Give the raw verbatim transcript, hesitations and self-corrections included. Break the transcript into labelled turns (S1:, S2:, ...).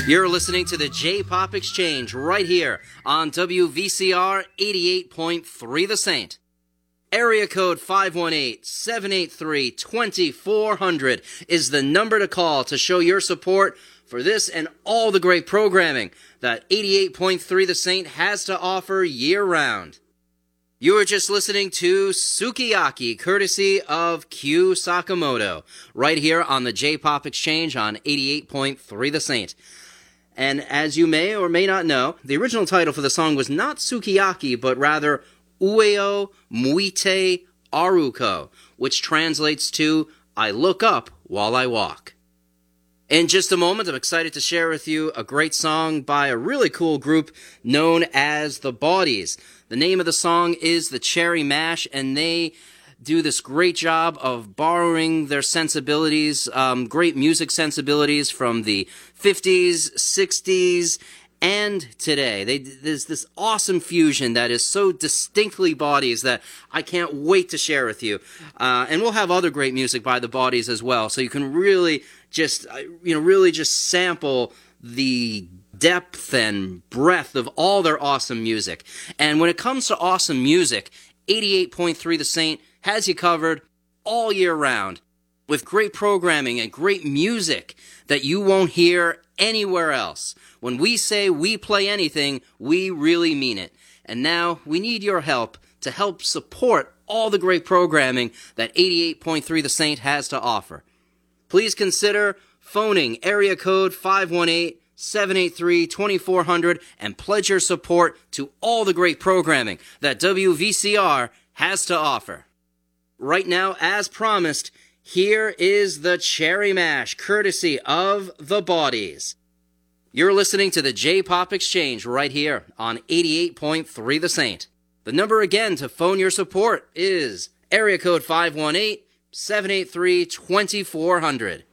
S1: You're listening to the J-Pop Exchange right here on W V C R eighty-eight point three The Saint. Area code five one eight, seven eight three, two four zero zero is the number to call to show your support for this and all the great programming that eighty-eight point three The Saint has to offer year-round. You were just listening to Sukiyaki, courtesy of Q Sakamoto, right here on the J-Pop Exchange on eighty-eight point three The Saint. And as you may or may not know, the original title for the song was not Sukiyaki, but rather Ueo Muite Aruko, which translates to I look up while I walk. In just a moment, I'm excited to share with you a great song by a really cool group known as The Bodies. The name of the song is The Cherry Mash, and they do this great job of borrowing their sensibilities, um, great music sensibilities from the fifties, sixties, and today. They, there's this awesome fusion that is so distinctly Bodies that I can't wait to share with you. Uh, and we'll have other great music by The Bodies as well, so you can really just, you know, really just sample the depth and breadth of all their awesome music. And when it comes to awesome music, eighty-eight point three The Saint has you covered all year round with great programming and great music that you won't hear anywhere else. When we say we play anything, we really mean it. And now we need your help to help support all the great programming that eighty-eight point three The Saint has to offer. Please consider phoning area code five one eight, seven eight three, two four zero zero and pledge your support to all the great programming that W V C R has to offer. Right now, as promised, here is the Cherry Mash, courtesy of The Bodies. You're listening to the J-Pop Exchange right here on eighty-eight point three The Saint. The number again to phone your support is area code five one eight, seven eight three, two four zero zero.